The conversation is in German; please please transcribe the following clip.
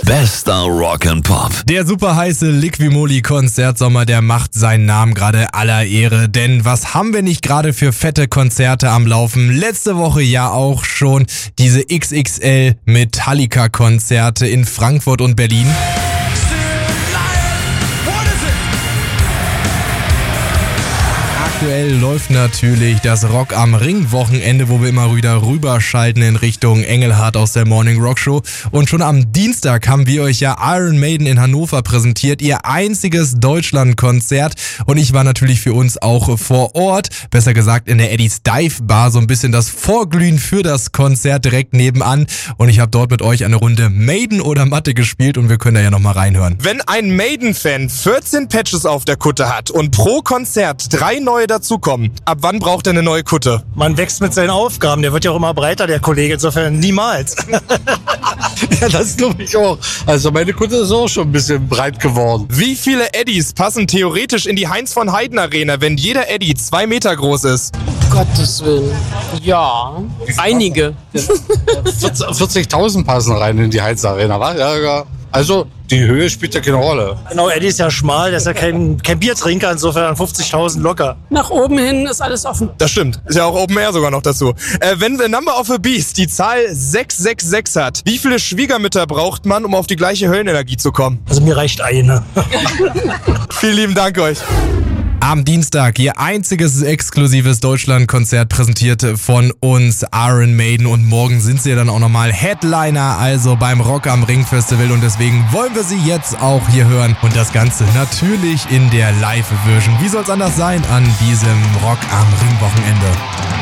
Bester Rock and Pop. Der super heiße Liquimoli-Konzertsommer, der macht seinen Namen gerade aller Ehre. Denn was haben wir nicht gerade für fette Konzerte am Laufen? Letzte Woche ja auch schon diese XXL Metallica-Konzerte in Frankfurt und Berlin. Aktuell läuft natürlich das Rock am Ring Wochenende, wo wir immer wieder rüberschalten in Richtung Engelhardt aus der Morning Rock Show. Und schon am Dienstag haben wir euch ja Iron Maiden in Hannover präsentiert, ihr einziges Deutschlandkonzert. Und ich war natürlich für uns auch vor Ort, besser gesagt in der Eddie's Dive Bar, so ein bisschen das Vorglühen für das Konzert direkt nebenan. Und ich habe dort mit euch eine Runde Maiden oder Matte gespielt und wir können da ja nochmal reinhören. Wenn ein Maiden-Fan 14 Patches auf der Kutte hat und pro Konzert 3 neue dazukommen, ab wann braucht er eine neue Kutte? Man wächst mit seinen Aufgaben, der wird ja auch immer breiter, der Kollege, insofern niemals. Ja, das glaube ich auch. Also meine Kutte ist auch schon ein bisschen breit geworden. Wie viele Eddies passen theoretisch in die Heinz-von-Heiden-Arena, wenn jeder Eddy 2 Meter groß ist? Gottes Willen. Ja, einige. 40.000 passen rein in die Heinz-Arena, wa? Ja. Also die Höhe spielt ja keine Rolle. Genau, Eddie ist ja schmal, der ist ja kein Biertrinker, insofern 50.000 locker. Nach oben hin ist alles offen. Das stimmt. Ist ja auch Open Air sogar noch dazu. Wenn The Number of a Beast die Zahl 666 hat, wie viele Schwiegermütter braucht man, um auf die gleiche Höllenenergie zu kommen? Also mir reicht eine. Vielen lieben Dank euch. Am Dienstag ihr einziges exklusives Deutschlandkonzert präsentiert von uns Iron Maiden und morgen sind sie dann auch nochmal Headliner, also beim Rock am Ring Festival und deswegen wollen wir sie jetzt auch hier hören und das Ganze natürlich in der Live-Version. Wie soll's anders sein an diesem Rock am Ring Wochenende?